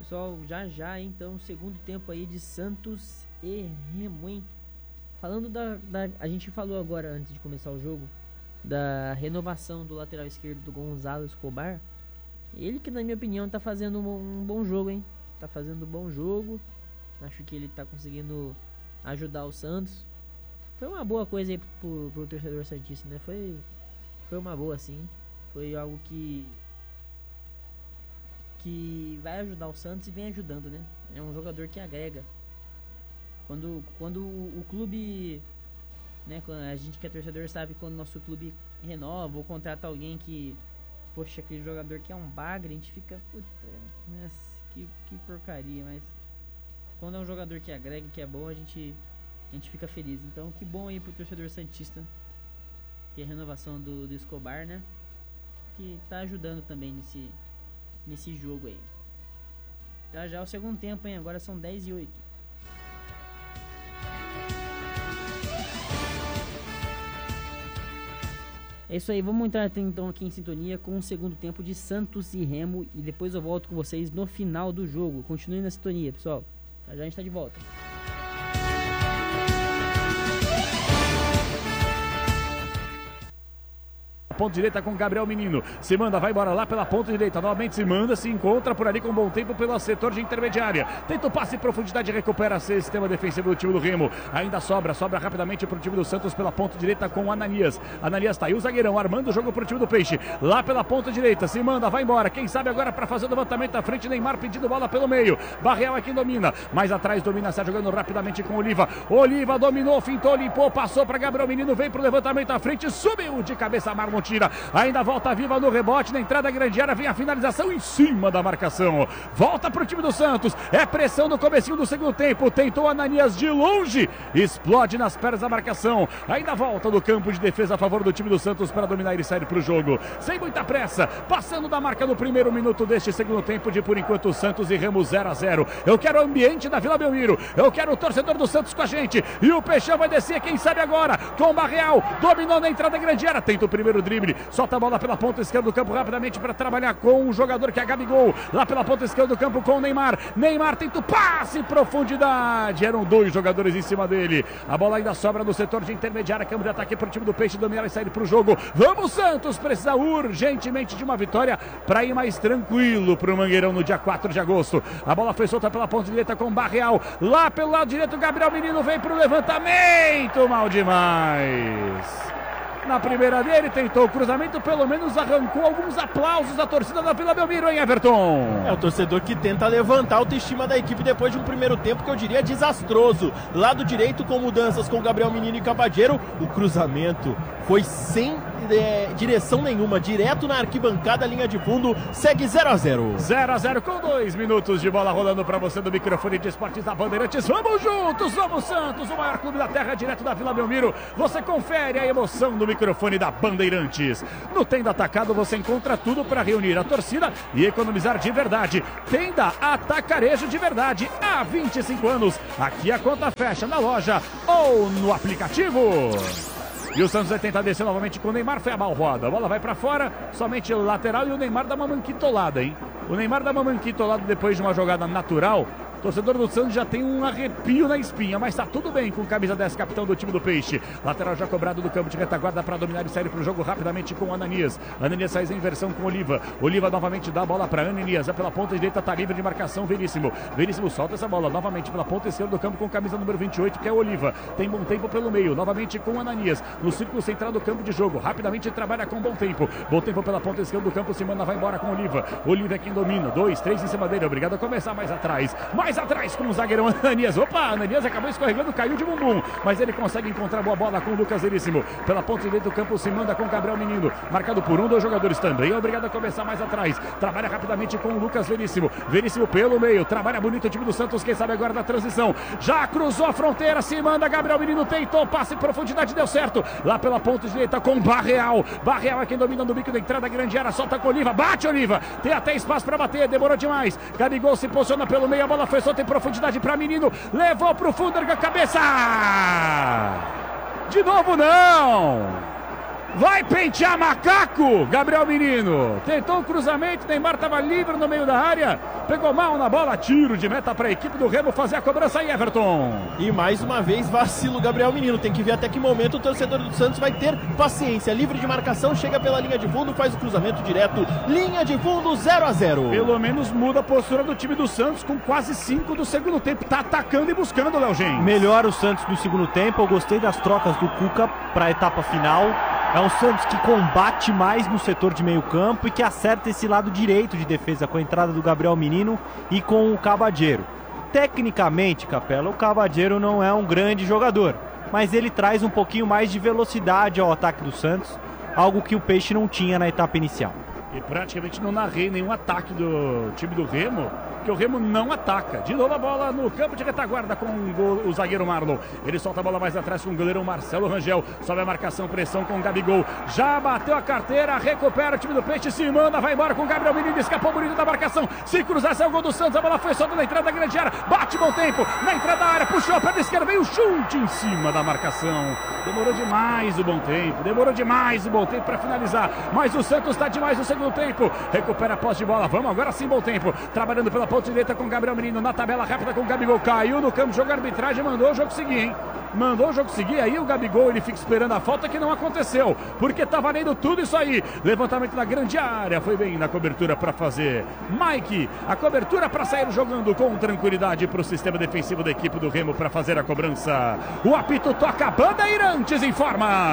pessoal, já, então, segundo tempo aí de Santos e Remo, hein? Falando a gente falou agora, antes de começar o jogo, da renovação do lateral esquerdo do Gonzalo Escobar. Ele que, na minha opinião, tá fazendo um bom jogo, hein? Tá fazendo um bom jogo. Acho que ele tá conseguindo ajudar o Santos. Foi uma boa coisa aí pro torcedor santista, né? Foi uma boa, sim. Foi algo que vai ajudar o Santos e vem ajudando, né? É um jogador que agrega. Quando o clube, né? A gente que é torcedor sabe quando o nosso clube renova ou contrata alguém que, poxa, aquele jogador que é um bagre, a gente fica, puta, que porcaria, mas quando é um jogador que agrega, que é bom, a gente fica feliz. Então, que bom aí pro torcedor santista ter a renovação do Escobar, né? Que tá ajudando também nesse jogo aí. Já o segundo tempo, hein? Agora são 10:08. É isso aí, vamos entrar então aqui em sintonia com o segundo tempo de Santos e Remo e depois eu volto com vocês no final do jogo. Continue na sintonia, pessoal. Já a gente tá de volta. Ponta direita com Gabriel Menino, se manda, vai embora lá pela ponta direita, novamente se manda, se encontra por ali com bom tempo pelo setor de intermediária, tenta o passe em profundidade, recupera o sistema defensivo do time do Remo, ainda sobra rapidamente para o time do Santos pela ponta direita com o Ananias tá aí, o zagueirão armando o jogo para o time do Peixe, lá pela ponta direita, se manda, vai embora, quem sabe agora para fazer o levantamento à frente, Neymar pedindo bola pelo meio, Barreal é quem domina, mais atrás domina, está jogando rapidamente com Oliva dominou, fintou, limpou, passou para Gabriel Menino, vem para o levantamento à frente, subiu de cabeça, Marlon tira, ainda volta viva no rebote, na entrada da grande área, vem a finalização em cima da marcação, volta para o time do Santos, é pressão no comecinho do segundo tempo, tentou Ananias de longe, explode nas pernas da marcação, ainda volta do campo de defesa a favor do time do Santos para dominar e sair para o jogo, sem muita pressa, passando da marca no primeiro minuto deste segundo tempo de por enquanto Santos e Remo 0-0, eu quero o ambiente da Vila Belmiro, eu quero o torcedor do Santos com a gente, e o Peixão vai descer, quem sabe agora, com o Barreal, dominou na entrada da grande área, tenta o primeiro drible, solta a bola pela ponta esquerda do campo rapidamente para trabalhar com o jogador que é Gabigol, lá pela ponta esquerda do campo com o Neymar tenta o passe em profundidade, eram dois jogadores em cima dele, a bola ainda sobra no setor de intermediária, campo de ataque para o time do Peixe dominar e sair para o jogo, vamos Santos, precisa urgentemente de uma vitória para ir mais tranquilo para o Mangueirão no dia 4 de agosto, a bola foi solta pela ponta direita com o Barreal, lá pelo lado direito Gabriel Menino vem para o levantamento, mal demais. Na primeira dele, tentou o cruzamento, pelo menos arrancou alguns aplausos da torcida da Vila Belmiro, hein, Everton? É o torcedor que tenta levantar a autoestima da equipe depois de um primeiro tempo que eu diria desastroso. Lado direito com mudanças com Gabriel Menino e Cabageiro, o cruzamento foi sem direção nenhuma, direto na arquibancada, linha de fundo, segue 0-0. 0-0 com 2 minutos de bola rolando para você do microfone de esportes da Bandeirantes. Vamos juntos, vamos Santos, o maior clube da terra, direto da Vila Belmiro. Você confere a emoção do microfone da Bandeirantes. No Tenda Atacado você encontra tudo para reunir a torcida e economizar de verdade. Tenda Atacarejo de verdade, há 25 anos. Aqui a conta fecha na loja ou no aplicativo. E o Santos vai tentar descer novamente com o Neymar, foi a malroada. A bola vai pra fora, somente lateral e o Neymar dá uma manquitolada, hein? O Neymar dá uma manquitolada depois de uma jogada natural. O torcedor do Santos já tem um arrepio na espinha, mas tá tudo bem com camisa 10, capitão do time do Peixe. Lateral já cobrado do campo de retaguarda para dominar e sair pro jogo rapidamente com o Ananias. Ananias sai em inversão com Oliva. Oliva novamente dá a bola para Ananias. É pela ponta direita, tá livre de marcação Veríssimo. Veríssimo solta essa bola novamente pela ponta esquerda do campo com camisa número 28, que é Oliva. Tem bom tempo pelo meio, novamente com Ananias. No círculo central do campo de jogo, rapidamente trabalha com bom tempo. Bom tempo pela ponta esquerda do campo, Simana vai embora com Oliva. Oliva é quem domina, 2, 3 em cima dele, obrigado a começar mais atrás com o zagueirão Ananias. Opa, Ananias acabou escorregando, caiu de bumbum, mas ele consegue encontrar boa bola com o Lucas Veríssimo. Pela ponta direita do campo se manda com o Gabriel Menino, marcado por 2 jogadores também, obrigado a começar mais atrás, trabalha rapidamente com o Lucas Veríssimo. Veríssimo pelo meio, trabalha bonito o time do Santos, quem sabe agora da transição, já cruzou a fronteira, se manda Gabriel Menino, tentou, passe em profundidade, deu certo, lá pela ponta direita com Barreal. Barreal é quem domina no bico da entrada, grande área, solta com Oliva, bate Oliva, tem até espaço para bater, demorou demais, Gabigol se posiciona pelo meio, a bola foi solta em profundidade para Menino, levou pro fundo, erga a cabeça, de novo não, Vai pentear macaco, Gabriel Menino. Tentou o cruzamento, Neymar estava livre no meio da área. Pegou mal na bola, tiro de meta para a equipe do Remo fazer a cobrança aí, Everton. E mais uma vez vacilo Gabriel Menino. Tem que ver até que momento o torcedor do Santos vai ter paciência. Livre de marcação, chega pela linha de fundo, faz o cruzamento direto. Linha de fundo, 0-0. Pelo menos muda a postura do time do Santos com quase 5 do segundo tempo. Tá atacando e buscando, Léo Gens. Melhor o Santos no segundo tempo. Eu gostei das trocas do Cuca para a etapa final. É um Santos que combate mais no setor de meio campo e que acerta esse lado direito de defesa com a entrada do Gabriel Menino e com o Caballero. Tecnicamente, Capela, o Caballero não é um grande jogador, mas ele traz um pouquinho mais de velocidade ao ataque do Santos, algo que o Peixe não tinha na etapa inicial. E praticamente não narrei nenhum ataque do time do Remo, que o Remo não ataca. De novo a bola no campo de retaguarda com o zagueiro Marlon. Ele solta a bola mais atrás com o goleiro Marcelo Rangel. Sobe a marcação, pressão com o Gabigol. Já bateu a carteira, recupera o time do Peixe, se manda, vai embora com o Gabriel Menino, escapou bonito da marcação. Se cruzar, saiu o gol do Santos, a bola foi solta na entrada da grande área. Bate bom tempo, na entrada da área, puxou a perna esquerda, veio o chute em cima da marcação. Demorou demais o bom tempo para finalizar. Mas o Santos está demais no segundo tempo. Recupera a posse de bola, vamos agora sim, bom tempo. Trabalhando pela ponta direita com o Gabriel Menino, na tabela rápida com o Gabigol, caiu no campo, jogou a arbitragem, mandou o jogo seguir, hein? Mandou o jogo seguir, aí o Gabigol, ele fica esperando a falta que não aconteceu, porque tá valendo tudo isso aí. Levantamento na grande área, foi bem na cobertura para fazer Mike, a cobertura para sair jogando com tranquilidade para o sistema defensivo da equipe do Remo para fazer a cobrança. O apito toca, Bandeirantes informa.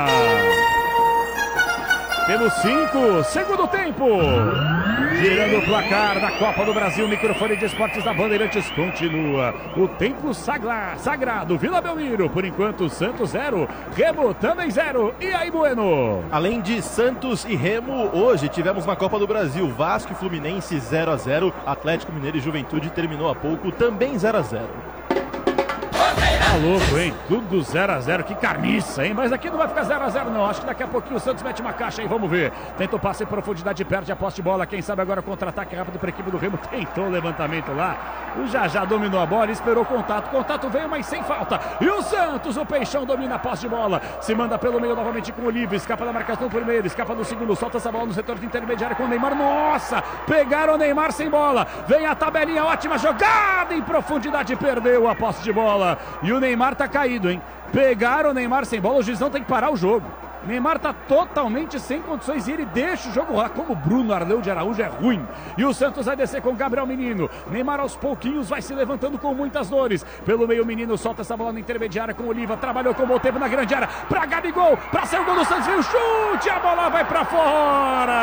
Temos 5, segundo tempo. Girando o placar da Copa do Brasil, microfone de esportes da Bandeirantes continua. O templo sagrado, Vila Belmiro, por enquanto Santos 0, Remo também 0. E aí, Bueno? Além de Santos e Remo, hoje tivemos na Copa do Brasil, Vasco e Fluminense 0-0, Atlético Mineiro e Juventude terminou há pouco, também 0-0. Tá louco, hein? Tudo 0-0, que carniça, hein? Mas aqui não vai ficar 0-0 não, acho que daqui a pouquinho o Santos mete uma caixa aí, vamos ver. Tenta o passe em profundidade, perde a posse de bola, quem sabe agora contra-ataque rápido para a equipe do Remo, tentou o levantamento lá. O Jajá dominou a bola, esperou o contato veio, mas sem falta. E o Santos, o Peixão domina a posse de bola, se manda pelo meio novamente com o Oliva, escapa da marcação do primeiro, escapa do segundo, solta essa bola no setor de intermediário com o Neymar, nossa, pegaram o Neymar sem bola, vem a tabelinha, ótima jogada em profundidade, perdeu a posse de bola. E o Neymar tá caído, hein? Pegaram o Neymar sem bola, o juiz não tem que parar o jogo. Neymar tá totalmente sem condições e ele deixa o jogo rolar. Como o Bruno Arleu de Araújo é ruim. E o Santos vai descer com o Gabriel Menino. Neymar aos pouquinhos vai se levantando com muitas dores. Pelo meio o Menino solta essa bola na intermediária com o Oliva. Trabalhou com o bom tempo na grande área. Pra Gabigol, pra ser o gol do Santos. Vem o chute, a bola vai pra fora.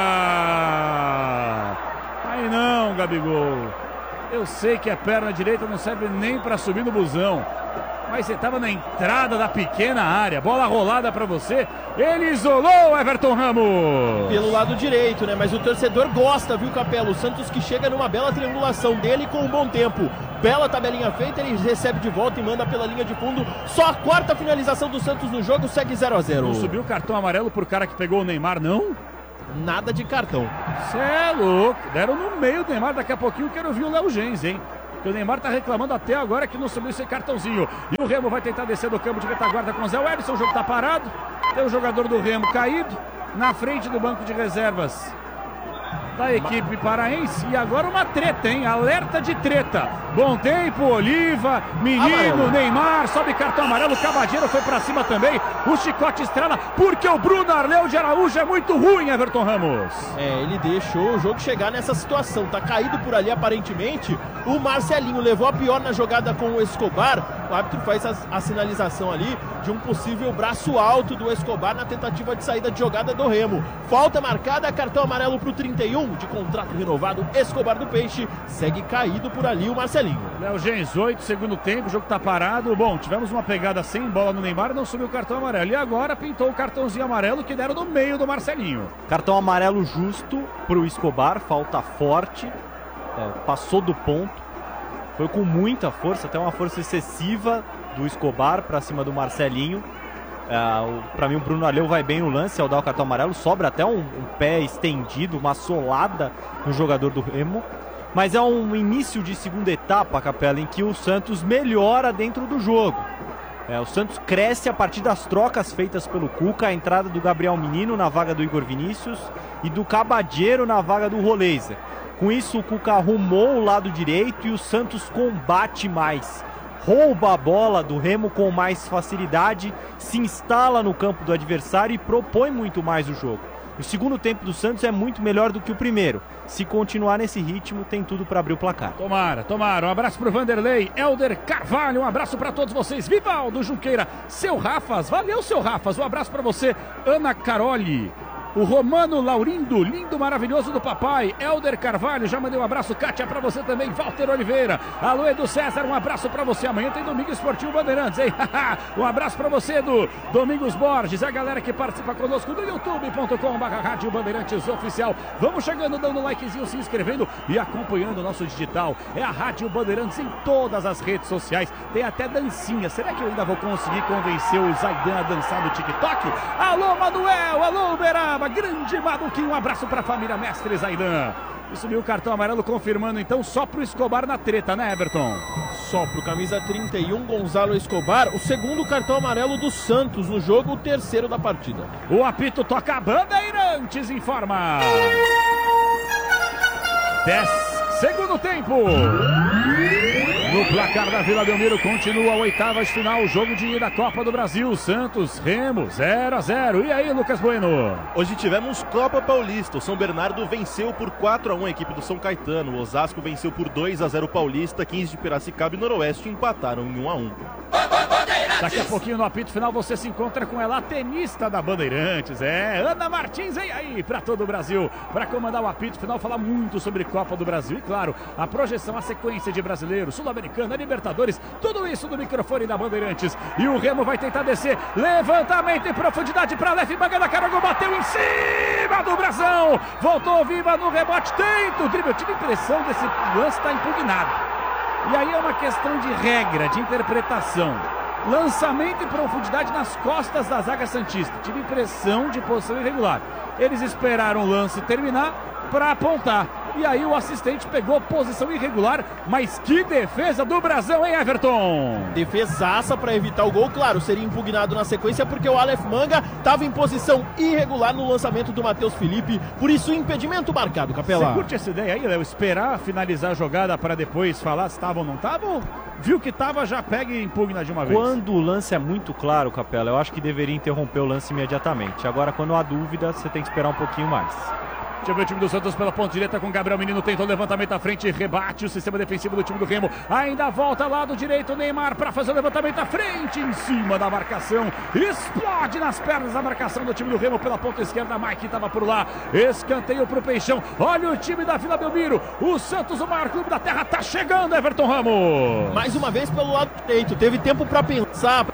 Aí não, Gabigol. Eu sei que a perna direita não serve nem pra subir no busão. Mas você estava na entrada da pequena área, bola rolada para você, ele isolou Everton Ramos. Pelo lado direito, né? Mas o torcedor gosta, viu, Capela? O Santos que chega numa bela triangulação dele com um bom tempo. Bela tabelinha feita, ele recebe de volta e manda pela linha de fundo. Só a quarta finalização do Santos no jogo, segue 0-0. Não subiu o cartão amarelo pro cara que pegou o Neymar, não? Nada de cartão. Cê é louco, deram no meio do Neymar, daqui a pouquinho eu quero ver o Léo Gens, hein? O Neymar tá reclamando até agora que não subiu esse cartãozinho. E o Remo vai tentar descer do campo de retaguarda com o Zé Wellison. O jogo tá parado. Tem o jogador do Remo caído na frente do banco de reservas da equipe paraense. E agora uma treta, hein? Alerta de treta. Bom tempo, Oliva, Menino, amarelo. Neymar, sobe cartão amarelo. O Caballero foi pra cima também. O chicote estrela, porque o Bruno Arleu de Araújo é muito ruim, Everton Ramos. Ele deixou o jogo chegar nessa situação. Tá caído por ali aparentemente. O Marcelinho levou a pior na jogada com o Escobar. O árbitro faz a sinalização ali de um possível braço alto do Escobar na tentativa de saída de jogada do Remo. Falta marcada, cartão amarelo pro 31 de contrato renovado. Escobar do Peixe segue caído por ali o Marcelinho. Léo Gens, 8, segundo tempo, o jogo tá parado. Bom, tivemos uma pegada sem bola no Neymar, não subiu o cartão amarelo. E agora pintou o cartãozinho amarelo que deram no meio do Marcelinho. Cartão amarelo justo pro Escobar, falta forte. Passou do ponto, foi com muita força, até uma força excessiva do Escobar para cima do Marcelinho. Para mim o Bruno Arleu vai bem no lance ao dar o cartão amarelo, sobra até um pé estendido, uma solada no jogador do Remo. Mas é um início de segunda etapa, Capela, em que o Santos melhora dentro do jogo. O Santos cresce a partir das trocas feitas pelo Cuca, a entrada do Gabriel Menino na vaga do Igor Vinícius e do Cabageiro na vaga do Roleiser. Com isso, o Cuca arrumou o lado direito e o Santos combate mais. Rouba a bola do Remo com mais facilidade, se instala no campo do adversário e propõe muito mais o jogo. O segundo tempo do Santos é muito melhor do que o primeiro. Se continuar nesse ritmo, tem tudo para abrir o placar. Tomara. Um abraço pro Vanderlei, Helder Carvalho, um abraço para todos vocês. Vivaldo Junqueira, seu Rafas, valeu seu Rafas, um abraço para você. Ana Caroli, o Romano Laurindo, lindo, maravilhoso do papai. Helder Carvalho, já mandei um abraço. Kátia, pra você também. Walter Oliveira. Alô, Edu César, um abraço pra você. Amanhã tem Domingo Esportivo Bandeirantes, hein? Um abraço pra você, do Domingos Borges. A galera que participa conosco no youtube.com/Rádio Bandeirantes Oficial. Vamos chegando, dando um likezinho, se inscrevendo e acompanhando o nosso digital. É a Rádio Bandeirantes em todas as redes sociais. Tem até dancinha. Será que eu ainda vou conseguir convencer o Zaidan a dançar no TikTok? Alô, Manuel. Alô, Uberaba. Grande Maduquinho, um abraço pra família Mestre Zaidan. E subiu o cartão amarelo, confirmando então só pro Escobar na treta, né, Everton? Só pro camisa 31, Gonzalo Escobar, o segundo cartão amarelo do Santos no jogo, o terceiro da partida. O apito toca a Bandeirantes, informa. 10 segundo tempo. No placar da Vila Belmiro continua a oitava de final, jogo de ida da Copa do Brasil. Santos, Remo, 0-0. E aí, Lucas Bueno? Hoje tivemos Copa Paulista. O São Bernardo venceu por 4-1 a equipe do São Caetano. O Osasco venceu por 2-0 o Paulista. 15 de Piracicaba e Noroeste empataram em 1-1. Daqui a pouquinho no apito final você se encontra com ela, a tenista da Bandeirantes, Ana Martins, vem aí para todo o Brasil, para comandar o apito final, falar muito sobre Copa do Brasil e claro, a projeção, a sequência de brasileiro, sul-americana, Libertadores, tudo isso no microfone da Bandeirantes. E o Remo vai tentar descer, levantamento em profundidade para Lef Bagada, Carago bateu em cima do Brasão, voltou viva no rebote, tenta o drible, eu tive a impressão desse lance está impugnado. E aí é uma questão de regra, de interpretação. Lançamento em profundidade nas costas da zaga santista. Tive impressão de posição irregular. Eles esperaram o lance terminar para apontar. E aí o assistente pegou posição irregular. Mas que defesa do Brasão, hein, Everton? Defesaça para evitar o gol. Claro, seria impugnado na sequência porque o Aleph Manga estava em posição irregular no lançamento do Matheus Felipe. Por isso, impedimento marcado, Capela. Você curte essa ideia aí, Léo? Esperar finalizar a jogada para depois falar se estava ou não estava? Viu que estava, já pega e impugna de uma vez. Quando o lance é muito claro, Capela, eu acho que deveria interromper o lance imediatamente. Agora, quando há dúvida, você tem que esperar um pouquinho mais. Deixa eu ver o time do Santos pela ponta direita com Gabriel Menino, tentou o levantamento à frente, rebate o sistema defensivo do time do Remo, ainda volta lado direito, Neymar para fazer o levantamento à frente, em cima da marcação, explode nas pernas da marcação do time do Remo pela ponta esquerda, Mike estava por lá, escanteio pro Peixão, olha o time da Vila Belmiro, o Santos, o maior clube da terra, tá chegando, Everton Ramos. Mais uma vez pelo lado direito, teve tempo para pensar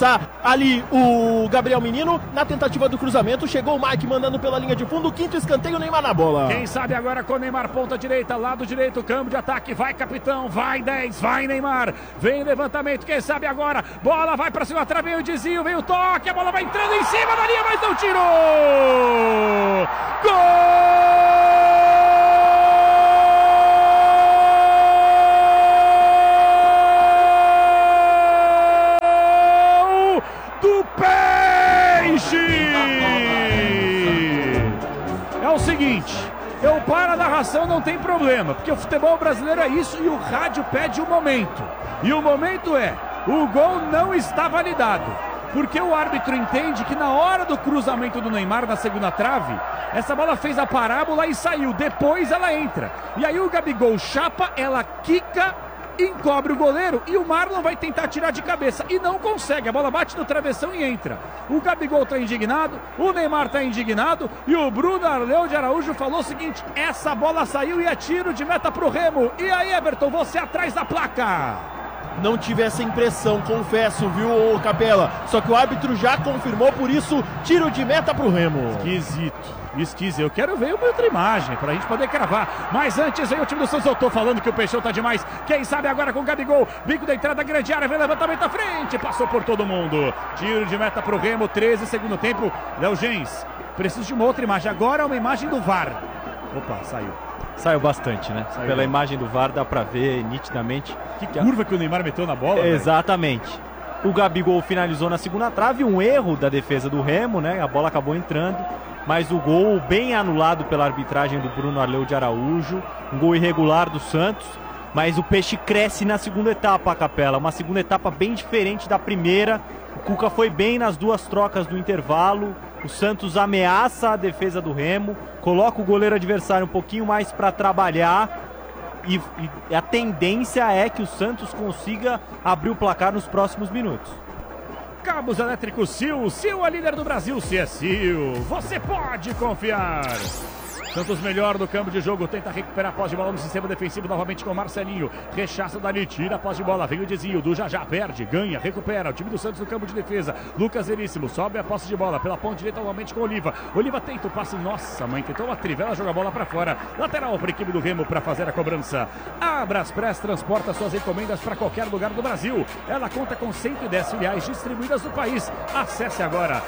ali o Gabriel Menino na tentativa do cruzamento, chegou o Mike mandando pela linha de fundo, o quinto escanteio, Neymar na bola. Quem sabe agora com o Neymar, ponta direita, lado direito, câmbio de ataque, vai capitão, vai 10, vai Neymar, vem levantamento, quem sabe agora, bola vai pra cima, veio o desvio, veio o toque, a bola vai entrando em cima da linha, mas não tirou! Gol! É o seguinte, eu paro a narração, não tem problema, porque o futebol brasileiro é isso e o rádio pede o momento. E o momento é, o gol não está validado, porque o árbitro entende que na hora do cruzamento do Neymar na segunda trave, essa bola fez a parábola e saiu, depois ela entra. E aí o Gabigol chapa, ela quica, encobre o goleiro e o Marlon vai tentar tirar de cabeça e não consegue, a bola bate no travessão e entra. O Gabigol tá indignado, o Neymar tá indignado e o Bruno Arleu de Araújo falou o seguinte, essa bola saiu e é tiro de meta pro Remo. E aí, Everton, você atrás da placa. Não tive essa impressão, confesso, viu, Capela? Só que o árbitro já confirmou, por isso, tiro de meta pro Remo. Esquisito. Eu quero ver uma outra imagem pra gente poder cravar. Mas antes vem o time do Santos. Eu tô falando que o Peixão tá demais. Quem sabe agora com o Gabigol. Bico da entrada, grande área, vem levantamento à frente. Passou por todo mundo. Tiro de meta pro Remo, 13 segundo tempo. Léo Gens, preciso de uma outra imagem. Agora é uma imagem do VAR. Opa, saiu. Saiu bastante, né? Saiu. Pela imagem do VAR dá pra ver nitidamente. Que curva que o Neymar meteu na bola. Exatamente. O Gabigol finalizou na segunda trave, um erro da defesa do Remo, né? A bola acabou entrando, mas o gol bem anulado pela arbitragem do Bruno Arleu de Araújo, um gol irregular do Santos, mas o Peixe cresce na segunda etapa, Capela, uma segunda etapa bem diferente da primeira. O Cuca foi bem nas duas trocas do intervalo, o Santos ameaça a defesa do Remo, coloca o goleiro adversário um pouquinho mais para trabalhar, e a tendência é que o Santos consiga abrir o placar nos próximos minutos. Cabos elétricos Sil, Sil é líder do Brasil, se é Sil, você pode confiar. Santos melhor no campo de jogo, tenta recuperar a posse de bola no sistema defensivo novamente com Marcelinho, rechaça dali, tira a posse de bola, vem o desvio do Jajá, perde, ganha, recupera, o time do Santos no campo de defesa, Lucas Veríssimo, sobe a posse de bola pela ponta direita novamente com Oliva, Oliva tenta o passe, nossa mãe, tentou uma trivela, joga a bola para fora, lateral para a equipe do Remo para fazer a cobrança. A Braspress transporta suas encomendas para qualquer lugar do Brasil, ela conta com 110 filiais distribuídas no país, acesse agora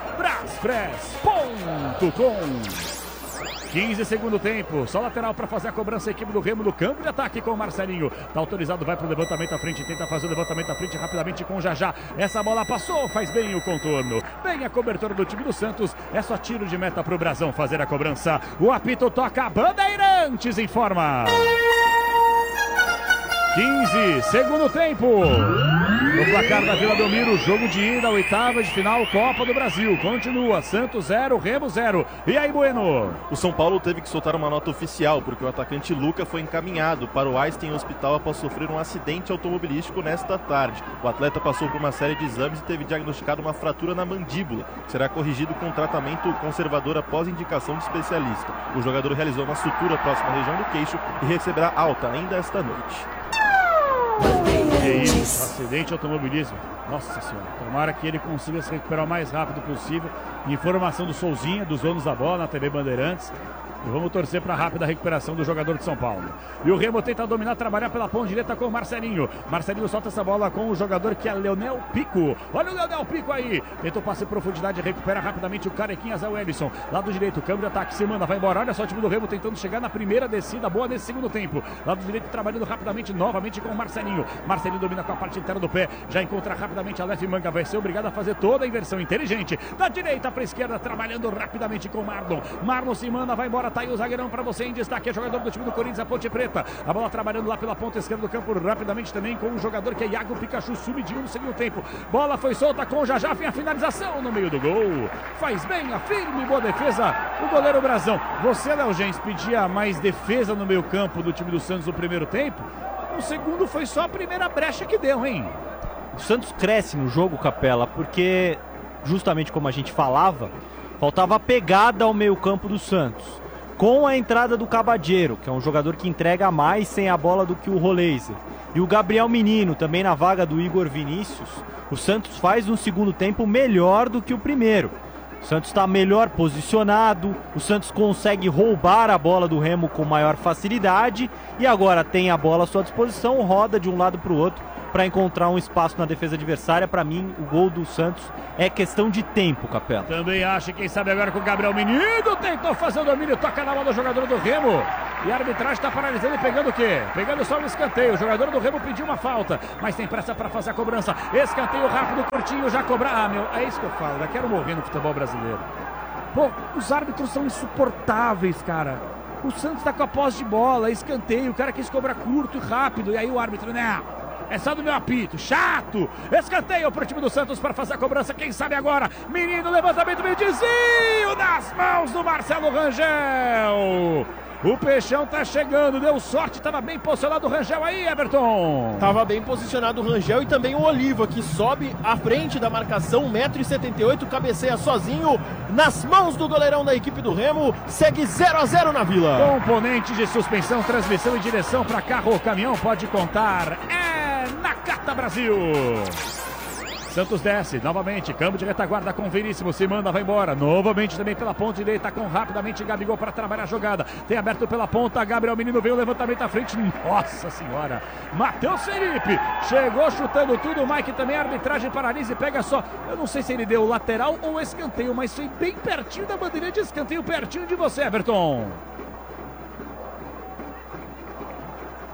braspress.com. 15 segundo tempo, só lateral para fazer a cobrança, a equipe do Remo no campo de ataque com o Marcelinho, tá autorizado, vai pro levantamento à frente, tenta fazer o levantamento à frente rapidamente com o Jajá, essa bola passou, faz bem o contorno, bem a cobertura do time do Santos, é só tiro de meta pro Brasão fazer a cobrança, o apito toca, a Bandeirantes informa. 15, segundo tempo. No placar da Vila Belmiro, jogo de ida, oitava de final, Copa do Brasil. Continua, Santos 0, Remo 0. E aí, Bueno? O São Paulo teve que soltar uma nota oficial, porque o atacante Luca foi encaminhado para o Einstein Hospital após sofrer um acidente automobilístico nesta tarde. O atleta passou por uma série de exames e teve diagnosticado uma fratura na mandíbula, que será corrigido com tratamento conservador após indicação de especialista. O jogador realizou uma sutura próxima à região do queixo e receberá alta ainda esta noite. Que isso, acidente automobilismo. Nossa senhora, tomara que ele consiga se recuperar o mais rápido possível. Informação do Souzinha, dos donos da bola na TV Bandeirantes. E vamos torcer para a rápida recuperação do jogador de São Paulo. E o Remo tenta dominar, trabalhar pela ponta direita com o Marcelinho. Marcelinho solta essa bola com o jogador que é Leonel Pico. Olha o Leonel Pico aí. Tentou passe em profundidade, recupera rapidamente o Carequinhas, é o Ellison. Lado direito, câmbio de ataque, se manda, vai embora. Olha só o time do Remo tentando chegar na primeira descida boa nesse segundo tempo. Lado direito trabalhando rapidamente, novamente com o Marcelinho. Marcelinho domina com a parte interna do pé. Já encontra rapidamente a Lef Manga. Vai ser obrigado a fazer toda a inversão inteligente. Da direita para a esquerda, trabalhando rapidamente com o Marlon. Marlon se manda, vai embora. Tá aí o zagueirão para você em destaque, é jogador do time do Corinthians, a Ponte Preta. A bola trabalhando lá pela ponta esquerda do campo rapidamente também com o jogador que é Iago Pikachu, sub-1 no segundo tempo. Bola foi solta com o Jajá, vem a finalização no meio do gol. Faz bem a firme, boa defesa, o goleiro Brazão. Você, Léo Gens, pedia mais defesa no meio campo do time do Santos no primeiro tempo. No segundo foi só a primeira brecha que deu, hein? O Santos cresce no jogo, Capela, porque justamente como a gente falava, faltava pegada ao meio campo do Santos. Com a entrada do Cabadeiro, que é um jogador que entrega mais sem a bola do que o Roleiser, e o Gabriel Menino, também na vaga do Igor Vinícius, o Santos faz um segundo tempo melhor do que o primeiro. O Santos está melhor posicionado, o Santos consegue roubar a bola do Remo com maior facilidade e agora tem a bola à sua disposição, roda de um lado para o outro para encontrar um espaço na defesa adversária. Para mim, o gol do Santos é questão de tempo, Capela. Também acho, quem sabe agora com o Gabriel Menino, tentou fazer o domínio, toca na bola do jogador do Remo. E a arbitragem está paralisando e pegando o quê? Pegando só um escanteio. O jogador do Remo pediu uma falta, mas tem pressa para fazer a cobrança. Escanteio rápido, curtinho, já cobrar. Ah, meu, é isso que eu falo, já quero morrer no futebol brasileiro. Pô, os árbitros são insuportáveis, cara. O Santos tá com a posse de bola, escanteio, o cara quis cobrar curto e rápido, e aí o árbitro, né? É só do meu apito, chato! Escanteio pro time do Santos para fazer a cobrança, quem sabe agora? Menino, levantamento, meio desvio nas mãos do Marcelo Rangel! O Peixão tá chegando, deu sorte, tava bem posicionado o Rangel aí, Everton. Tava bem posicionado o Rangel e também o Oliva, que sobe à frente da marcação, 1,78 m, cabeceia sozinho nas mãos do goleirão da equipe do Remo, segue 0-0 na Vila. Componentes de suspensão, transmissão e direção para carro ou caminhão, pode contar, é Nakata Brasil. Santos desce, novamente, câmbio de retaguarda com o Veríssimo, se manda, vai embora, novamente também pela ponta direita, com rapidamente Gabigol para trabalhar a jogada, tem aberto pela ponta, Gabriel Menino veio o levantamento à frente, nossa senhora, Matheus Felipe, chegou chutando tudo, o Mike também, a arbitragem paralisa e pega só, eu não sei se ele deu lateral ou escanteio, mas foi bem pertinho da bandeirinha de escanteio, pertinho de você, Everton.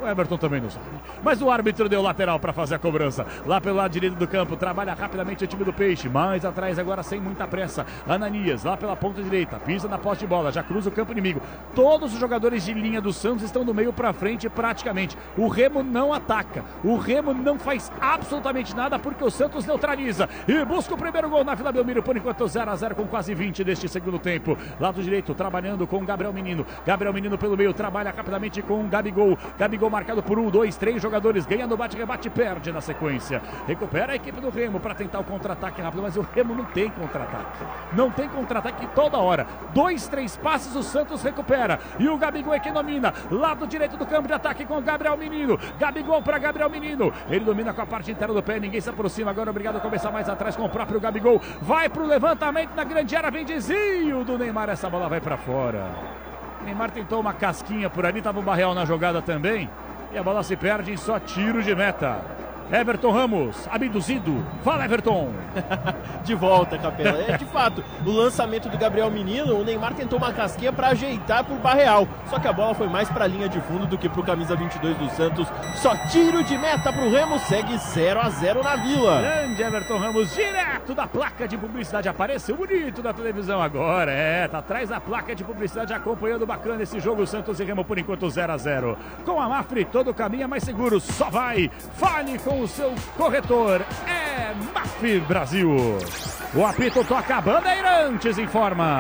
O Everton também não sabe. Mas o árbitro deu lateral para fazer a cobrança. Lá pelo lado direito do campo, trabalha rapidamente o time do Peixe. Mais atrás agora sem muita pressa. Ananias, lá pela ponta direita, pisa na posse de bola, já cruza o campo inimigo. Todos os jogadores de linha do Santos estão do meio para frente praticamente. O Remo não ataca. O Remo não faz absolutamente nada porque o Santos neutraliza. E busca o primeiro gol na Vila Belmiro, por enquanto 0-0 com quase 20 deste segundo tempo. Lado direito, trabalhando com o Gabriel Menino. Gabriel Menino pelo meio, trabalha rapidamente com o Gabigol. Gabigol marcado por 1, 2, 3 jogadores. Ganha no bate-rebate, perde na sequência. Recupera a equipe do Remo para tentar o contra-ataque rápido, mas o Remo não tem contra-ataque. Não tem contra-ataque toda hora. 2, 3 passes, o Santos recupera. E o Gabigol é quem domina. Lado direito do campo de ataque com o Gabriel Menino. Gabigol para Gabriel Menino. Ele domina com a parte interna do pé, ninguém se aproxima. Agora obrigado a começar mais atrás com o próprio Gabigol. Vai pro levantamento na grande área, vem desvio do Neymar. Essa bola vai para fora. Neymar tentou uma casquinha por ali, tava o Barreal na jogada também. E a bola se perde em só tiro de meta. Everton Ramos, abduzido. Fala, Everton. De volta, Capela. É, de fato, o lançamento do Gabriel Menino, o Neymar tentou uma casquinha para ajeitar pro Barreal. Só que a bola foi mais pra linha de fundo do que pro camisa 22 do Santos. Só tiro de meta pro Remo, segue 0-0 na Vila. Grande Everton Ramos, direto da placa de publicidade. Apareceu bonito da televisão agora. Tá atrás da placa de publicidade, acompanhando bacana esse jogo. Santos e Remo por enquanto 0-0. Com a Mafre, todo caminho é mais seguro. Só vai. Fale com o seu corretor. É Mafre Brasil. O apito toca, a Bandeirantes informa.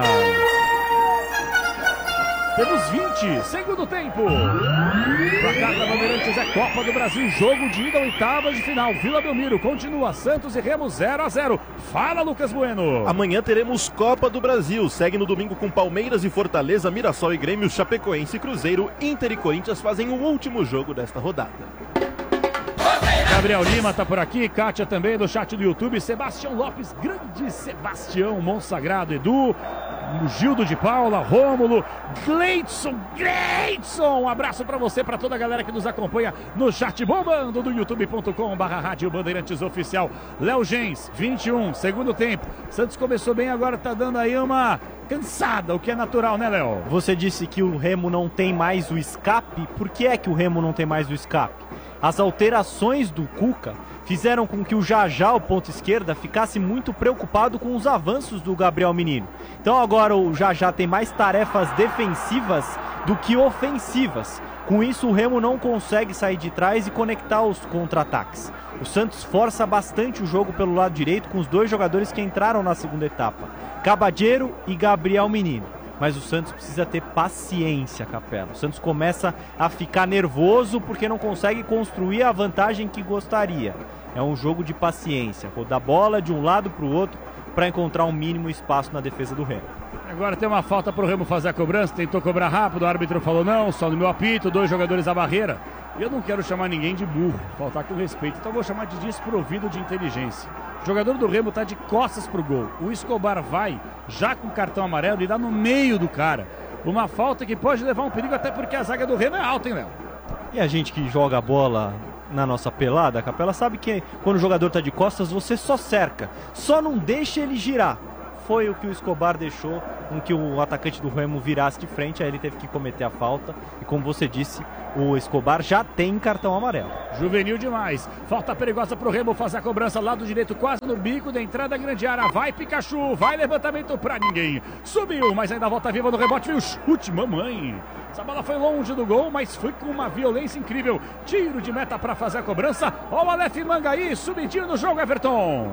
Temos 20, segundo tempo. Placar da Bandeirantes é Copa do Brasil, jogo de ida, oitavas de final. Vila Belmiro continua, Santos e Remo 0-0. Fala, Lucas Bueno. Amanhã teremos Copa do Brasil. Segue no domingo com Palmeiras e Fortaleza, Mirassol e Grêmio, Chapecoense e Cruzeiro. Inter e Corinthians fazem o último jogo desta rodada. Gabriel Lima tá por aqui, Kátia também do chat do YouTube, Sebastião Lopes, grande Sebastião, Monsagrado, Edu, Gildo de Paula, Rômulo, Gleidson, um abraço pra você, pra toda a galera que nos acompanha no chat bombando do youtube.com/rádio Bandeirantes Oficial. Léo Gens, 21, segundo tempo, Santos começou bem, agora tá dando aí uma cansada, o que é natural, né, Léo? Você disse que o Remo não tem mais o escape, por que é que o Remo não tem mais o escape? As alterações do Cuca fizeram com que o Jajá, o ponto esquerda, ficasse muito preocupado com os avanços do Gabriel Menino. Então agora o Jajá tem mais tarefas defensivas do que ofensivas. Com isso o Remo não consegue sair de trás e conectar os contra-ataques. O Santos força bastante o jogo pelo lado direito com os dois jogadores que entraram na segunda etapa, Cabadeiro e Gabriel Menino. Mas o Santos precisa ter paciência, Capela. O Santos começa a ficar nervoso porque não consegue construir a vantagem que gostaria. É um jogo de paciência, rodar a bola de um lado para o outro para encontrar um mínimo espaço na defesa do Remo. Agora tem uma falta para o Remo fazer a cobrança, tentou cobrar rápido, o árbitro falou não, só no meu apito, 2 jogadores à barreira. E eu não quero chamar ninguém de burro, faltar com respeito, então vou chamar de desprovido de inteligência. O jogador do Remo está de costas pro gol. O Escobar vai, já com cartão amarelo, e dá no meio do cara. Uma falta que pode levar um perigo, até porque a zaga do Remo é alta, hein, Léo? E a gente que joga a bola na nossa pelada, Capela, sabe que quando o jogador está de costas, você só cerca. Só não deixa ele girar. Foi o que o Escobar deixou com que o atacante do Remo virasse de frente, aí ele teve que cometer a falta. E como você disse, o Escobar já tem cartão amarelo. Juvenil demais. Falta perigosa pro Remo fazer a cobrança, lado direito quase no bico da entrada da grande área. Vai Pikachu, vai levantamento pra ninguém. Subiu, mas ainda volta viva no rebote, veio o chute, mamãe. Essa bola foi longe do gol, mas foi com uma violência incrível. Tiro de meta pra fazer a cobrança. Ó o Aleph Manga aí, subidinho no jogo, Everton.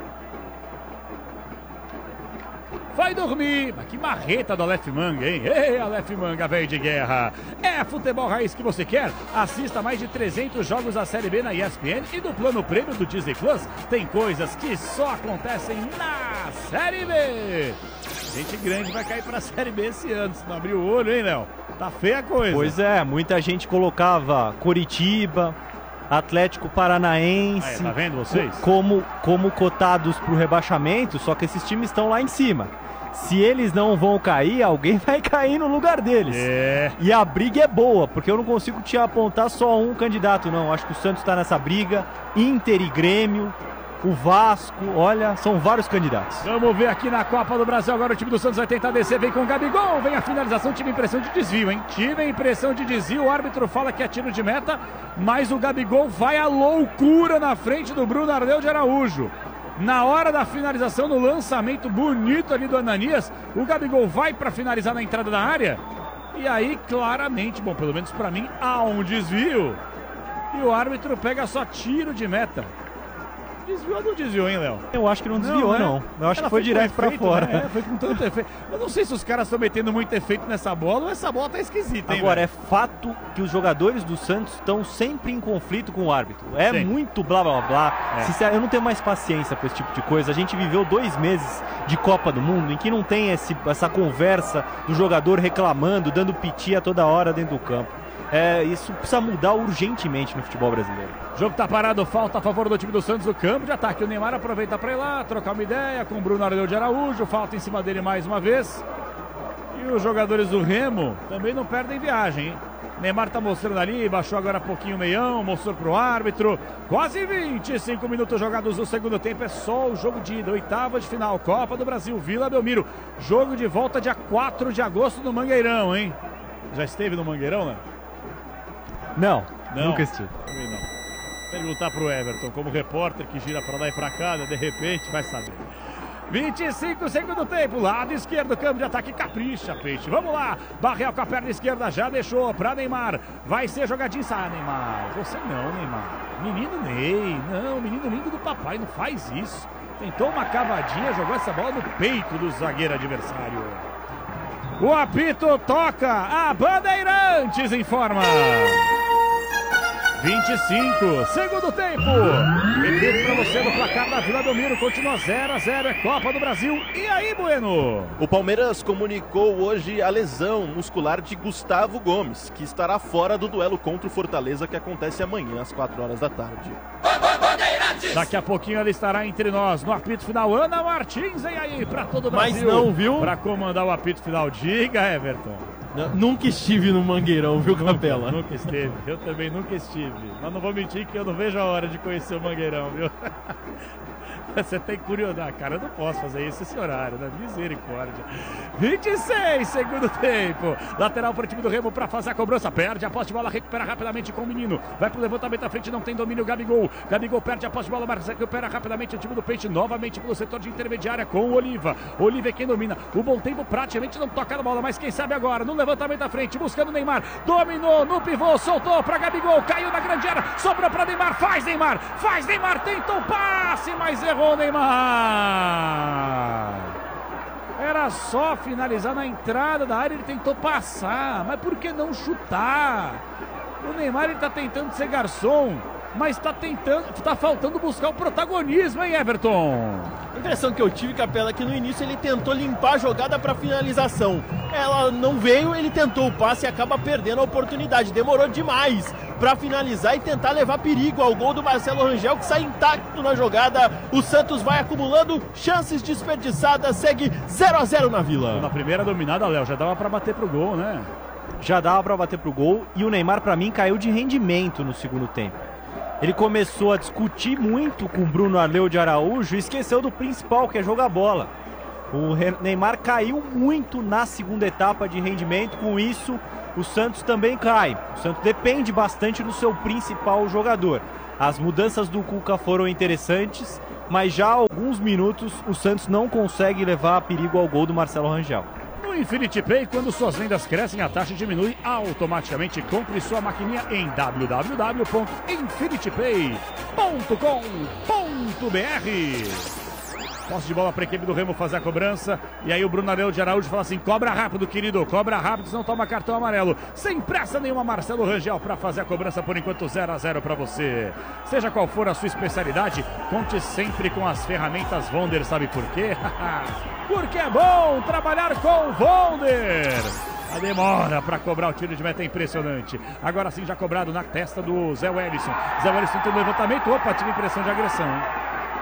Vai dormir, mas que marreta do Aleph Manga, hein? Ei, Aleph Manga, velho de guerra. É futebol raiz que você quer? Assista mais de 300 jogos da Série B na ESPN e no plano prêmio do Disney Plus. Tem coisas que só acontecem na Série B. Gente grande vai cair pra Série B esse ano, se não abrir o olho, hein, Léo? Tá feia a coisa. Pois é, muita gente colocava Coritiba, Atlético Paranaense, tá vendo vocês? Como cotados pro rebaixamento, só que esses times estão lá em cima. Se eles não vão cair, alguém vai cair no lugar deles. E a briga é boa, porque eu não consigo te apontar só um candidato, não. Acho que o Santos está nessa briga, Inter e Grêmio. o Vasco, olha, são vários candidatos. Vamos ver aqui na Copa do Brasil, agora o time do Santos vai tentar descer, vem com o Gabigol, vem a finalização, tive impressão de desvio, hein? Tive a impressão de desvio, o árbitro fala que é tiro de meta, mas o Gabigol vai à loucura na frente do Bruno Arleu de Araújo. Na hora da finalização, no lançamento bonito ali do Ananias, o Gabigol vai para finalizar na entrada da área, e aí claramente, bom, pelo menos para mim, há um desvio, e o árbitro pega só tiro de meta. Desviou ou não desviou, hein, Léo? Eu acho que não desviou, não. Eu acho que foi direto pra fora. Né? Foi com tanto efeito. Eu não sei se os caras estão metendo muito efeito nessa bola ou essa bola tá esquisita, hein? Agora, é fato que os jogadores do Santos estão sempre em conflito com o árbitro. É Sim. muito blá blá blá. Eu não tenho mais paciência pra esse tipo de coisa. A gente viveu 2 meses de Copa do Mundo em que não tem essa conversa do jogador reclamando, dando piti a toda hora dentro do campo. Isso precisa mudar urgentemente no futebol brasileiro. O jogo tá parado, falta a favor do time do Santos no campo de ataque. O Neymar aproveita para ir lá, trocar uma ideia com o Bruno Arleu de Araújo, falta em cima dele mais uma vez. E os jogadores do Remo também não perdem viagem, hein? Neymar tá mostrando ali, baixou agora pouquinho o meião, mostrou pro árbitro. Quase 25 minutos jogados no segundo tempo, é só o jogo de ida, 8ª de final, Copa do Brasil, Vila Belmiro. Jogo de volta dia 4 de agosto no Mangueirão, hein? Já esteve no Mangueirão, né? Não, nunca estive. Não. Perguntar pro Everton, como repórter que gira pra lá e pra cá, né? De repente vai saber. 25 segundo tempo, lado esquerdo, campo de ataque, capricha, Peixe. Vamos lá, Barreal com a perna esquerda, já deixou pra Neymar. Vai ser jogadinho, Neymar. Você não, Neymar. Menino Ney, não, menino lindo do papai, não faz isso. Tentou uma cavadinha, jogou essa bola no peito do zagueiro adversário. O apito toca, a Bandeirantes informa. 25, segundo tempo. Repito pra você no placar da Vila Belmiro, continua 0-0, é Copa do Brasil. E aí, Bueno? O Palmeiras comunicou hoje a lesão muscular de Gustavo Gomes, que estará fora do duelo contra o Fortaleza, que acontece amanhã às 4 horas da tarde. Daqui a pouquinho ela estará entre nós no apito final. Ana Martins, vem aí pra todo o Brasil. Mas não, viu? Pra comandar o apito final. Diga, Everton. Nunca estive no Mangueirão, viu, Capela? Nunca esteve, eu também nunca estive. Mas não vou mentir que eu não vejo a hora de conhecer o Mangueirão, viu? Você tem curiosidade, cara, eu não posso fazer isso esse horário, né? Misericórdia. 26, segundo tempo. Lateral para o time do Remo para fazer a cobrança. Perde a posse de bola, recupera rapidamente com o menino. Vai pro levantamento à frente, não tem domínio, Gabigol. Gabigol perde a posse de bola, mas recupera rapidamente o time do Peixe. Novamente pelo setor de intermediária com o Oliva. Oliva é quem domina. O Bom Tempo praticamente não toca na bola, mas quem sabe agora, no levantamento à frente, buscando o Neymar. Dominou no pivô, soltou para Gabigol, caiu na grande área, sobrou para Neymar. Faz Neymar, tentou o passe, mas errou. Neymar. Era só finalizar na entrada da área, ele tentou passar, mas por que não chutar? O Neymar ele tá tentando ser garçom, mas tá faltando buscar o protagonismo, hein, Everton? A impressão que eu tive, Capela, é que no início ele tentou limpar a jogada para finalização. Ela não veio, ele tentou o passe e acaba perdendo a oportunidade. Demorou demais para finalizar e tentar levar perigo ao gol do Marcelo Rangel, que sai intacto na jogada. O Santos vai acumulando chances desperdiçadas, segue 0-0 na Vila. Na primeira dominada, Léo, já dava para bater pro gol, né? Já dava para bater pro gol e o Neymar, para mim, caiu de rendimento no segundo tempo. Ele começou a discutir muito com o Bruno Arleu de Araújo e esqueceu do principal, que é jogar bola. O Neymar caiu muito na segunda etapa de rendimento, com isso o Santos também cai. O Santos depende bastante do seu principal jogador. As mudanças do Cuca foram interessantes, mas já há alguns minutos o Santos não consegue levar a perigo ao gol do Marcelo Rangel. No Infinity Pay, quando suas vendas crescem, a taxa diminui automaticamente. Compre sua maquininha em www.infinitypay.com.br. Posse de bola para a equipe do Remo fazer a cobrança. E aí o Bruno Arleu de Araújo fala assim: cobra rápido, querido, cobra rápido, senão toma cartão amarelo. Sem pressa nenhuma, Marcelo Rangel para fazer a cobrança, por enquanto 0-0 para você. Seja qual for a sua especialidade, conte sempre com as ferramentas Wonder. Sabe por quê? Porque é bom trabalhar com Wonder. A demora para cobrar o tiro de meta é impressionante. Agora sim, já cobrado na testa do Zé Wellison. Zé Wellison tem um levantamento. Opa, tive impressão de agressão, hein?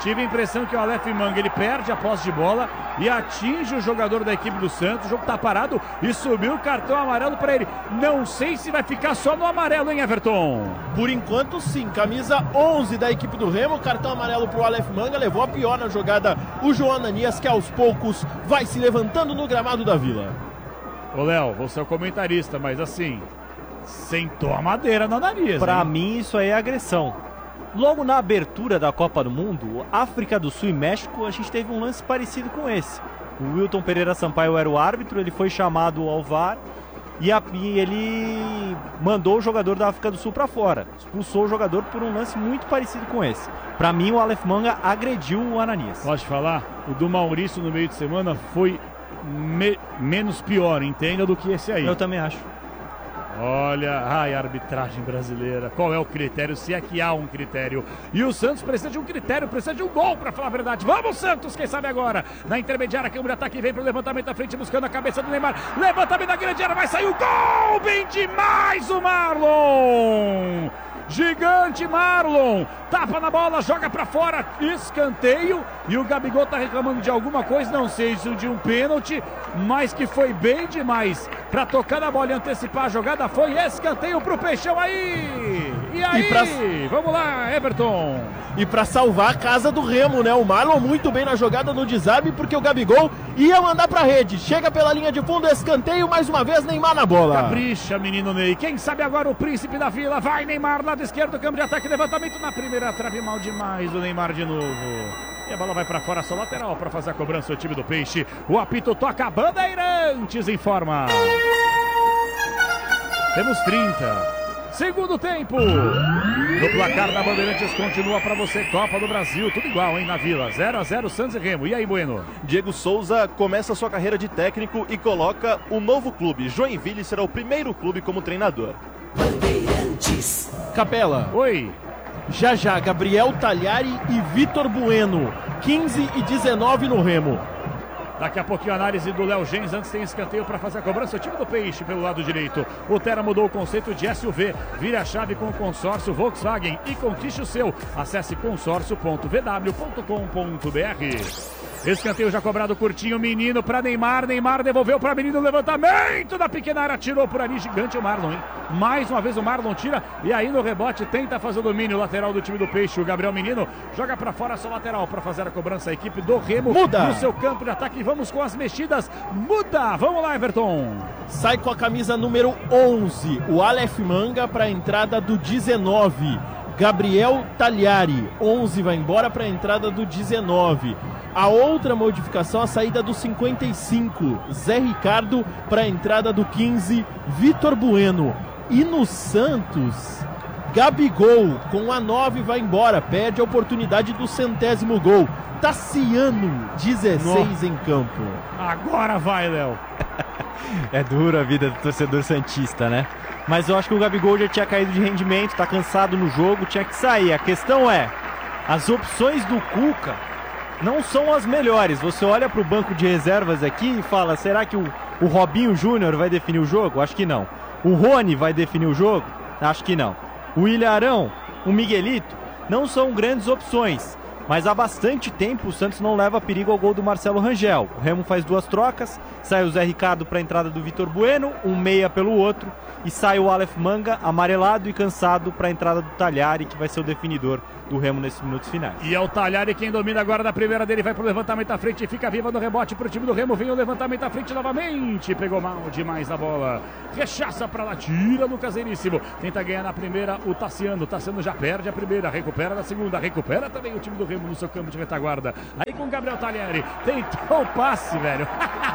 tive a impressão que o Aleph Manga, ele perde a posse de bola e atinge o jogador da equipe do Santos. O jogo tá parado e subiu o cartão amarelo para ele. Não sei se vai ficar só no amarelo, hein, Everton? Por enquanto, sim. Camisa 11 da equipe do Remo, cartão amarelo pro Aleph Manga. Levou a pior na jogada o João Ananias, que aos poucos vai se levantando no gramado da Vila. Ô, Léo, você é o comentarista, mas assim, sentou a madeira no nariz. Pra mim, isso aí é agressão. Logo na abertura da Copa do Mundo, África do Sul e México, a gente teve um lance parecido com esse. O Wilton Pereira Sampaio era o árbitro, ele foi chamado ao VAR e ele mandou o jogador da África do Sul para fora. Expulsou o jogador por um lance muito parecido com esse. Para mim, o Aleph Manga agrediu o Ananias. Pode falar? O do Maurício no meio de semana foi menos pior, entenda, do que esse aí. Eu também acho. Olha, ai, a arbitragem brasileira, qual é o critério, se é que há um critério? E o Santos precisa de um critério, precisa de um gol, pra falar a verdade. Vamos, Santos, quem sabe agora? Na intermediária, câmbio de ataque, vem pro levantamento da frente, buscando a cabeça do Neymar. Levantamento da grande área, vai sair o gol! Bem demais o Marlon! Gigante Marlon, tapa na bola, joga pra fora, escanteio, e o Gabigol tá reclamando de alguma coisa, não sei se de um pênalti, mas que foi bem demais pra tocar na bola e antecipar a jogada. Foi escanteio pro Peixão aí. E aí, vamos lá, Everton. E pra salvar a casa do Remo, né? O Marlon muito bem na jogada no desarme, porque o Gabigol ia mandar pra rede. Chega pela linha de fundo, escanteio, mais uma vez Neymar na bola. Capricha, menino Ney. Quem sabe agora o príncipe da Vila. Vai Neymar, lado esquerdo, câmbio de ataque, levantamento na primeira trave, mal demais o Neymar de novo. E a bola vai pra fora, só lateral pra fazer a cobrança o time do Peixe. O apito toca, a Bandeirantes informa. Temos 30. Segundo tempo. No placar da Bandeirantes continua pra você, Copa do Brasil, tudo igual, hein, na Vila. 0-0 Santos e Remo. E aí, Bueno? Diego Souza começa sua carreira de técnico e coloca um novo clube. Joinville será o primeiro clube como treinador. Bandeirantes. Capela. Oi. Já, Gabriel Talhari e Vitor Bueno. 15 e 19 no Remo. Daqui a pouquinho a análise do Léo Gens, antes tem escanteio para fazer a cobrança, o time do Peixe pelo lado direito. O Terra mudou o conceito de SUV, vire a chave com o consórcio Volkswagen e conquiste o seu. Acesse consórcio.vw.com.br. Escanteio já cobrado curtinho, menino para Neymar, Neymar devolveu para menino, levantamento da pequena área, tirou por ali, gigante o Marlon, hein? Mais uma vez o Marlon tira e aí no rebote tenta fazer o domínio lateral do time do Peixe, o Gabriel Menino joga para fora, só lateral para fazer a cobrança, a equipe do Remo muda no seu campo de ataque, vamos com as mexidas, muda, vamos lá, Everton. Sai com a camisa número 11, o Aleph Manga para a entrada do 19, Gabriel Talhari, 11 vai embora para a entrada do 19. A outra modificação, a saída do 55, Zé Ricardo para a entrada do 15, Vitor Bueno. E no Santos, Gabigol com a 9 vai embora, perde a oportunidade do 100º gol. Tassiano, 16 em campo. Agora vai, Léo. É dura a vida do torcedor santista, né? Mas eu acho que o Gabigol já tinha caído de rendimento, tá cansado no jogo, tinha que sair. A questão é, as opções do Cuca não são as melhores. Você olha para o banco de reservas aqui e fala, será que o Robinho Júnior vai definir o jogo? Acho que não. O Rony vai definir o jogo? Acho que não. O Ilharão, o Miguelito, não são grandes opções. Mas há bastante tempo o Santos não leva perigo ao gol do Marcelo Rangel. O Remo faz 2 trocas, sai o Zé Ricardo para a entrada do Vitor Bueno, um meia pelo outro, e sai o Aleph Manga, amarelado e cansado, para a entrada do Talhari, que vai ser o definidor do Remo nesses minutos finais. E é o Talhari quem domina agora da primeira dele, vai pro levantamento à frente, fica viva no rebote pro time do Remo, vem o levantamento à frente novamente, pegou mal demais na bola, rechaça pra lá, tira no caseiríssimo, tenta ganhar na primeira o Tassiano já perde a primeira, recupera na segunda, recupera também o time do Remo no seu campo de retaguarda, aí com o Gabriel Talhari, tentou o passe, velho.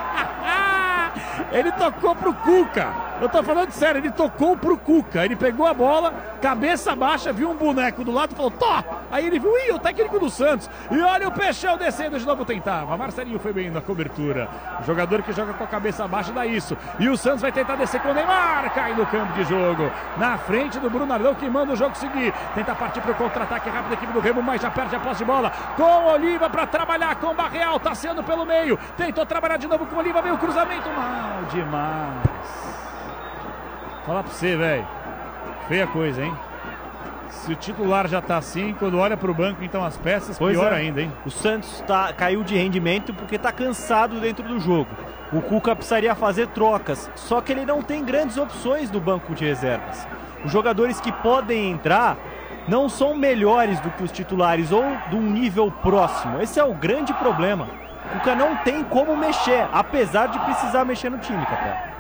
Ele tocou pro Cuca. Eu tô falando sério, ele tocou pro Cuca. Ele pegou a bola, cabeça baixa, viu um boneco do lado e falou, tó! Aí ele viu, o técnico do Santos. E olha o Peixão descendo de novo, tentava. Marcelinho foi bem na cobertura. Jogador que joga com a cabeça baixa dá isso. E o Santos vai tentar descer com o Neymar. Cai no campo de jogo. Na frente do Bruno Arlão, que manda o jogo seguir. Tenta partir pro contra-ataque rápido da equipe do Remo, mas já perde a posse de bola. Com Oliva pra trabalhar, com Barreal, tá sendo pelo meio. Tentou trabalhar de novo com Oliva, veio o cruzamento. Mal demais. Falar pra você, velho. Feia coisa, hein? Se o titular já tá assim, quando olha pro banco, então as peças, Pois pior é. ainda, hein? O Santos caiu de rendimento porque tá cansado dentro do jogo. O Cuca precisaria fazer trocas, só que ele não tem grandes opções no banco de reservas. Os jogadores que podem entrar não são melhores do que os titulares ou de um nível próximo. Esse é o grande problema. O Cuca não tem como mexer, apesar de precisar mexer no time, Capela.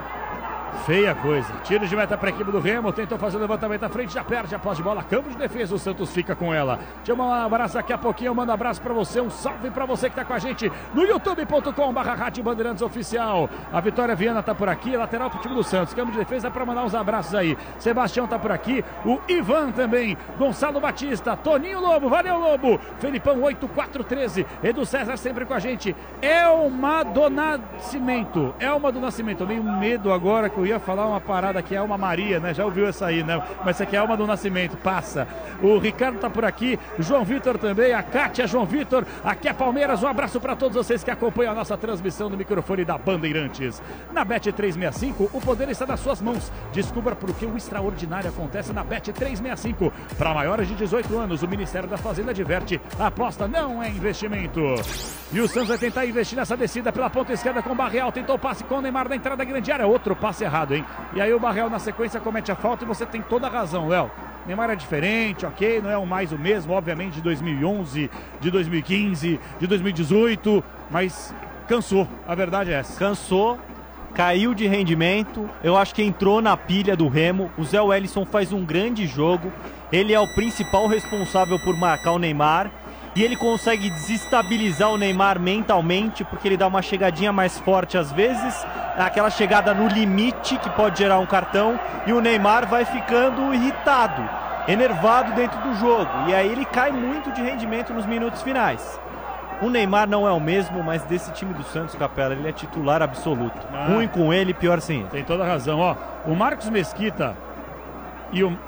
Feia coisa. Tiro de meta para a equipe do Remo. Tentou fazer o levantamento à frente, já perde a posse de bola. Campo de defesa, o Santos fica com ela. Te mando um abraço daqui a pouquinho. Eu mando um abraço para você. Um salve para você que está com a gente no youtube.com/Rádio Bandeirantes Oficial. A Vitória Viana tá por aqui. Lateral pro time do Santos. Campo de defesa para mandar uns abraços aí. Sebastião tá por aqui. O Ivan também. Gonçalo Batista. Toninho Lobo. Valeu, Lobo. Felipão 8413. Edu César sempre com a gente. Elma do Nascimento. Elma do Nascimento. Eu tenho medo agora que eu ia falar uma parada que é Elma Maria, né? Já ouviu essa aí, né? Mas essa aqui é Elma do Nascimento, passa. O Ricardo tá por aqui, João Vitor também, a Kátia, João Vitor, aqui é Palmeiras. Um abraço para todos vocês que acompanham a nossa transmissão no microfone da Bandeirantes. Na Bet365, o poder está nas suas mãos. Descubra por que o extraordinário acontece na Bet365. Para maiores de 18 anos, o Ministério da Fazenda adverte: a aposta não é investimento. E o Santos vai tentar investir nessa descida pela ponta esquerda com o Barreal. Tentou o passe com o Neymar na entrada da grande área. Outro passe errado, hein? E aí o Barreal na sequência comete a falta e você tem toda a razão, Léo. Neymar é diferente, ok? Não é mais o mesmo, obviamente, de 2011, de 2015, de 2018, mas cansou, a verdade é essa. Cansou, caiu de rendimento, eu acho que entrou na pilha do Remo. O Zé Wellison faz um grande jogo, ele é o principal responsável por marcar o Neymar. E ele consegue desestabilizar o Neymar mentalmente, porque ele dá uma chegadinha mais forte às vezes, aquela chegada no limite que pode gerar um cartão, e o Neymar vai ficando irritado, enervado dentro do jogo. E aí ele cai muito de rendimento nos minutos finais. O Neymar não é o mesmo, mas desse time do Santos, Capela, ele é titular absoluto. Ruim com ele, pior sem ele. Tem toda a razão, ó. O Marcos Mesquita e o...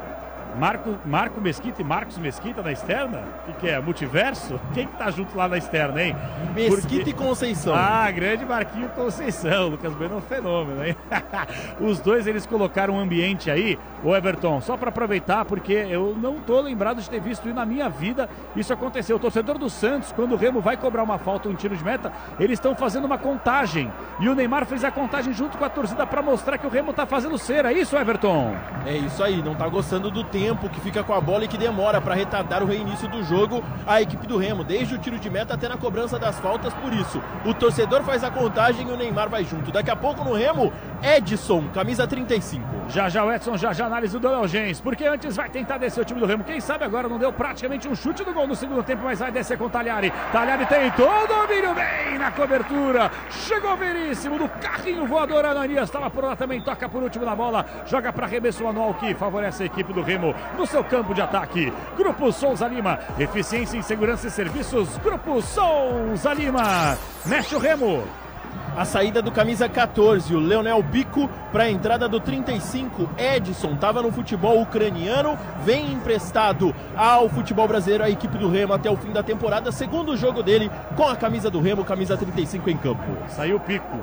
Marco Mesquita e Marcos Mesquita na externa? O que é? Multiverso? Quem que tá junto lá na externa, hein? Mesquita e Conceição. Ah, grande Marquinho Conceição. Lucas Bueno é um fenômeno, hein? Os dois, eles colocaram um ambiente aí, o Everton, só para aproveitar, porque eu não tô lembrado de ter visto isso na minha vida. Isso aconteceu. O torcedor do Santos, quando o Remo vai cobrar uma falta ou um tiro de meta, eles estão fazendo uma contagem. E o Neymar fez a contagem junto com a torcida para mostrar que o Remo tá fazendo cera. É isso, Everton? É isso aí, não tá gostando do tempo que fica com a bola e que demora para retardar o reinício do jogo a equipe do Remo, desde o tiro de meta até na cobrança das faltas. Por isso, o torcedor faz a contagem e o Neymar vai junto. Daqui a pouco no Remo, Edson, camisa 35. Já o Edson, já análise do Léo Gens, porque antes vai tentar descer o time do Remo. Quem sabe agora não deu praticamente um chute no gol no segundo tempo, mas vai descer com o Talhari. Talhari tentou, domínio bem na cobertura, chegou veríssimo do carrinho voador. Ananias estava por lá também, toca por último na bola, joga para arremesso manual que favorece a equipe do Remo no seu campo de ataque. Grupo Souza Lima, eficiência em segurança e serviços. Grupo Souza Lima, mexe o Remo. A saída do camisa 14, o Leonel Bico, para a entrada do 35, Edson. Estava no futebol ucraniano, vem emprestado ao futebol brasileiro, a equipe do Remo até o fim da temporada. Segundo jogo dele com a camisa do Remo, camisa 35 em campo. Saiu o Pico.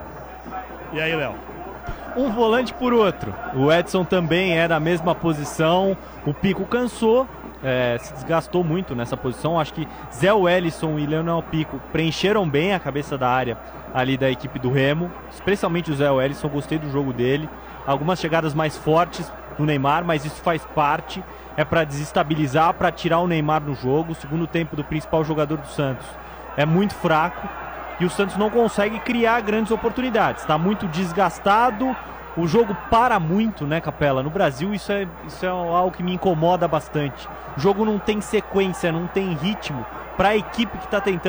E aí, Léo? Um volante por outro. O Edson também é da mesma posição. O Pico cansou, se desgastou muito nessa posição. Acho que Zé Wellison e Leonel Pico preencheram bem a cabeça da área ali da equipe do Remo. Especialmente o Zé Wellison, gostei do jogo dele. Algumas chegadas mais fortes do Neymar, mas isso faz parte. É para desestabilizar, para tirar o Neymar no jogo. O segundo tempo do principal jogador do Santos é muito fraco. E o Santos não consegue criar grandes oportunidades. Está muito desgastado. O jogo para muito, né, Capela? No Brasil isso é algo que me incomoda bastante. O jogo não tem sequência, não tem ritmo para a equipe que está tentando